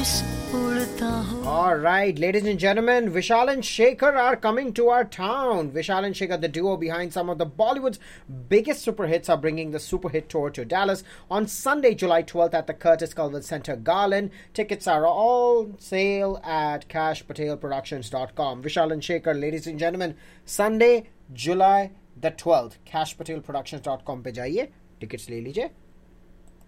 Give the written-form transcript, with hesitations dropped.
All right, ladies and gentlemen, Vishal and Shekhar are coming to our town. Vishal and Shekhar, the duo behind some of the Bollywood's biggest super hits, are bringing the Super Hit Tour to Dallas on Sunday, July 12th at the Curtis Culver Center, Garland. Tickets are all sale at cashpatelproductions.com. Vishal and Shekhar, ladies and gentlemen, Sunday, July the 12th, cashpatelproductions.com पे जाइए, tickets ले लीजिए.